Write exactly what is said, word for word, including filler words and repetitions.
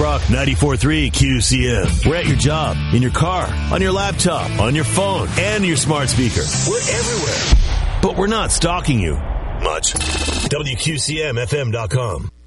Rock ninety-four point three Q C M. We're at your job, in your car, on your laptop, on your phone, and your smart speaker. We're everywhere. But we're not stalking you much. W Q C M F M dot com.